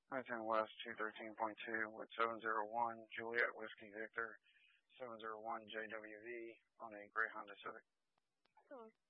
I-10 West 213.2 with 701 Juliet Whiskey Victor 701 JWV on a gray Honda Civic. Oh,